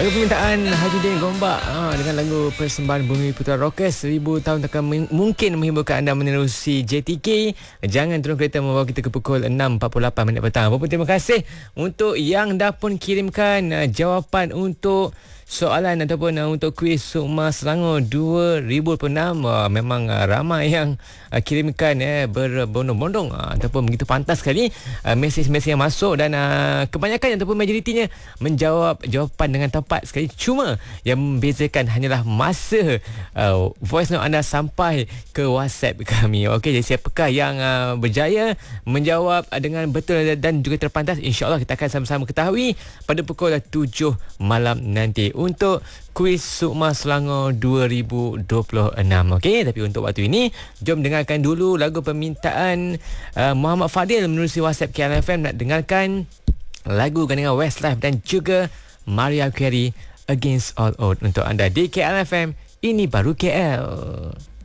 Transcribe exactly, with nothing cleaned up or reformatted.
Lagu permintaan Haji Din Gombak ha, dengan lagu persembahan Bumi Putra Rockers seribu tahun takkan m- mungkin menghiburkan anda menerusi J T K. Jangan turun kereta membawa kita ke pukul enam empat puluh lapan minit petang. Apa pun terima kasih untuk yang dah pun kirimkan uh, jawapan untuk soalan ataupun uh, untuk kuis Sukma Selangor dua ribu enam. Uh, memang uh, ramai yang uh, kirimkan eh, berbondong-bondong uh, ataupun begitu pantas sekali uh, mesej-mesej yang masuk dan uh, kebanyakan ataupun majoritinya menjawab jawapan dengan tepat sekali. Cuma yang membezakan hanyalah masa uh, voice note anda sampai ke WhatsApp kami. Okey, jadi siapakah yang uh, berjaya menjawab uh, dengan betul dan juga terpantas, insya-Allah kita akan sama-sama ketahui pada pukul tujuh malam nanti untuk kuis Sukma Selangor dua ribu dua puluh enam. Okey, tapi untuk waktu ini jom dengarkan dulu lagu permintaan uh, Muhammad Fadil menerusi WhatsApp K L F M. Nak dengarkan lagu gandingan Westlife dan juga Mariah Carey Against All Odds untuk anda di K L F M. Ini baru K L.